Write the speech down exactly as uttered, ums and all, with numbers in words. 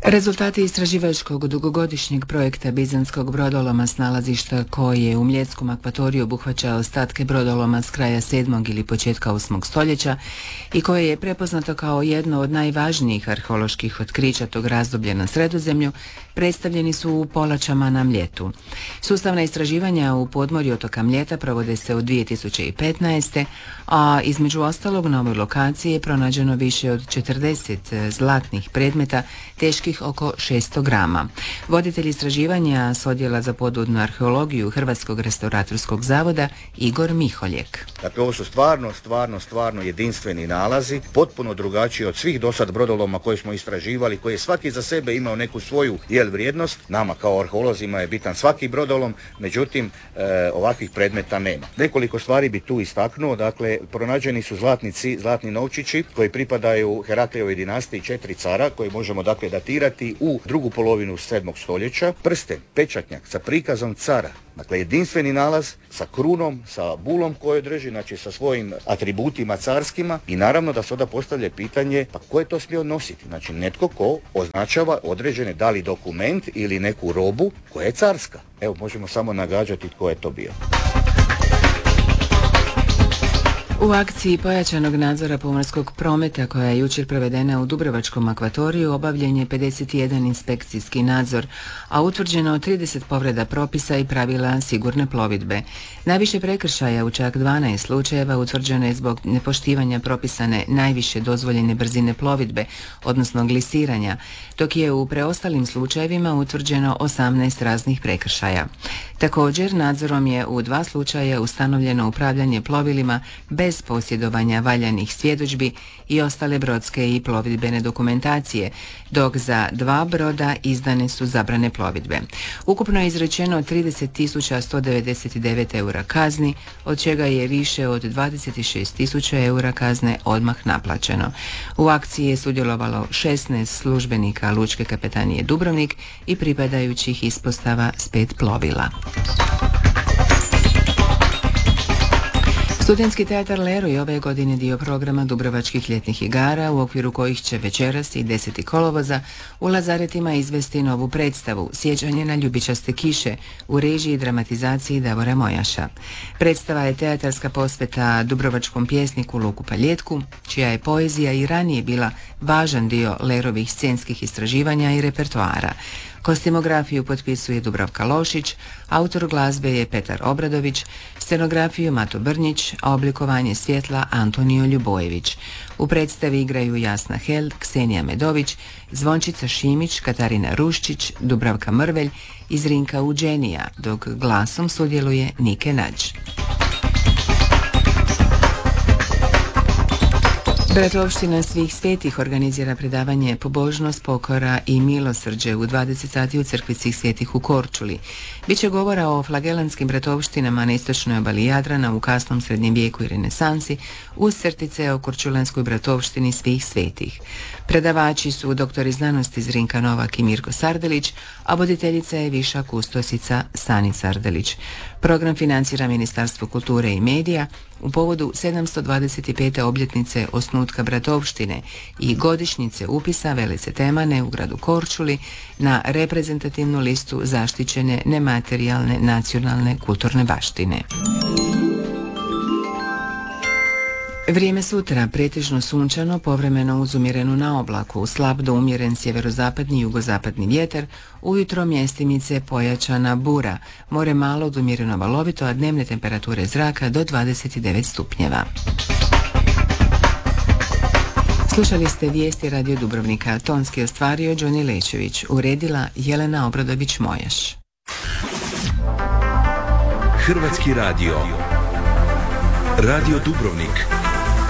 Rezultati istraživačkog dugogodišnjeg projekta Bizanskog brodoloma s nalazišta koje u Mljetskom akvatoriju obuhvaća ostatke brodoloma s kraja sedmog ili početka osmog stoljeća i koje je prepoznato kao jedno od najvažnijih arheoloških otkrića tog razdoblja na Sredozemlju, predstavljeni su u Polačama na Mljetu. Sustavna istraživanja u podmorju otoka Mljeta provode se od dvije tisuće petnaeste. a između ostalog na ovoj lokaciji je pronađeno više od četrdeset zlatnih predmeta teških oko šesto grama. Voditelj istraživanja s odjela za podvodnu arheologiju Hrvatskog restauratorskog zavoda Igor Miholjek. Dakle, ovo su stvarno, stvarno, stvarno jedinstveni nalazi, potpuno drugačiji od svih dosad brodoloma koje smo istraživali, koji je svaki za sebe imao neku svoju jel vrijednost. Nama kao arheolozima je bitan svaki brodolom, međutim e, ovakvih predmeta nema. Nekoliko stvari bi tu istaknuo. Dakle, pronađeni su zlatnici, zlatni novčići koji pripadaju Heraklijevoj dinastiji, četiri cara koji možemo dakle datirati u drugu polovinu sedmog stoljeća. Prsten, pečatnjak sa prikazom cara. Dakle, jedinstveni nalaz sa krunom, sa bulom koju drži, znači sa svojim atributima carskima i naravno da se onda postavlja pitanje pa ko je to smio nositi? Znači netko ko označava određene da li dokument ili neku robu koja je carska. Evo, možemo samo nagađati tko je to bio. U akciji pojačanog nadzora pomorskog prometa koja je jučer provedena u Dubrovačkom akvatoriju obavljen je pedeset jedan inspekcijski nadzor, a utvrđeno trideset povreda propisa i pravila sigurne plovidbe. Najviše prekršaja u čak dvanaest slučajeva utvrđeno je zbog nepoštivanja propisane najviše dozvoljene brzine plovidbe, odnosno glisiranja, dok je u preostalim slučajevima utvrđeno osamnaest raznih prekršaja. Također, nadzorom je u dva slučaja ustanovljeno upravljanje plovilima bez posjedovanja valjanih svjedodžbi i ostale brodske i plovidbene dokumentacije, dok za dva broda izdane su zabrane plovidbe. Ukupno je izrečeno trideset tisuća sto devedeset devet eura kazni, od čega je više od dvadeset šest tisuća eura kazne odmah naplaćeno. U akciji je sudjelovalo šesnaest službenika Lučke kapetanije Dubrovnik i pripadajućih ispostava s pet plovila. Studentski teatar Leruj ove godine dio programa Dubrovačkih ljetnih igara, u okviru kojih će večeras i deseti kolovoza u Lazaretima izvesti novu predstavu Sjećanje na ljubičaste kiše u režiji i dramatizaciji Davora Mojaša. Predstava je teatarska posveta dubrovačkom pjesniku Luku Paljetku, čija je poezija i ranije bila važan dio Lerovih scenskih istraživanja i repertoara. Kostimografiju potpisuje Dubravka Lošić, autor glazbe je Petar Obradović, scenografiju Mato Brnjić, a oblikovanje svjetla Antonio Ljubojević. U predstavi igraju Jasna Hel, Ksenija Medović, Zvončica Šimić, Katarina Ruščić, Dubravka Mrvelj i Zrinka Uđenija, dok glasom sudjeluje Nike Nađ. Bratovština svih svetih organizira predavanje Pobožnost, pokora i milosrđe u dvadeset sati u crkvi svih svetih u Korčuli. Biće govora o flagelanskim bratovštinama na istočnoj obali Jadrana u kasnom srednjem vijeku i renesansi, uz crtice o korčulanskoj bratovštini svih svetih. Predavači su doktori znanosti Zrinka Novak i Mirko Sardelić, a voditeljica je viša kustosica Sani Sardelić. Program financira Ministarstvo kulture i medija u povodu sedamsto dvadeset pete obljetnice osnutka bratovštine i godišnjice upisa Velice Temane u gradu Korčuli na reprezentativnu listu zaštićene nematerijalne nacionalne kulturne baštine. Vrijeme sutra pretežno sunčano, povremeno uz umjerenu na oblaku, slab do umjeren sjeverozapadni i jugozapadni vjetar, ujutro mjestimice pojačana bura, more malo od umjereno valovito, a dnevne temperature zraka do dvadeset devet stupnjeva. Slušali ste vijesti Radio Dubrovnika, tonski ostvario Đoni Lečević, uredila Jelena Obradović-Mojaš. Hrvatski radio, Radio Dubrovnik.